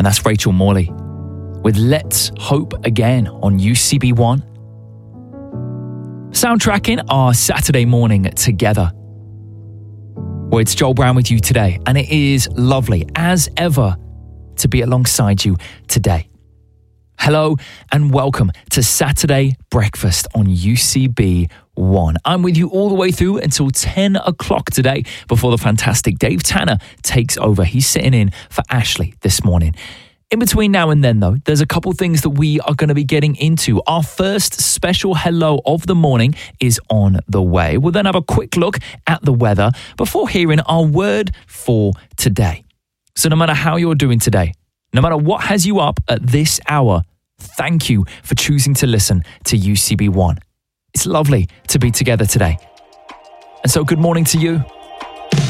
And that's Rachel Morley with Let's Hope Again on UCB1. Soundtracking our Saturday morning together. Well, it's Joel Brown with you today, and it is lovely, as ever, to be alongside you today. Hello and welcome to Saturday Breakfast on UCB1. I'm with you all the way through until 10 o'clock today before the fantastic Dave Tanner takes over. He's sitting in for Ashley this morning. In between now and then, though, there's a couple things that we are going to be getting into. Our first special hello of the morning is on the way. We'll then have a quick look at the weather before hearing our word for today. So no matter how you're doing today, no matter what has you up at this hour, thank you for choosing to listen to UCB1. It's lovely to be together today. And so good morning to you.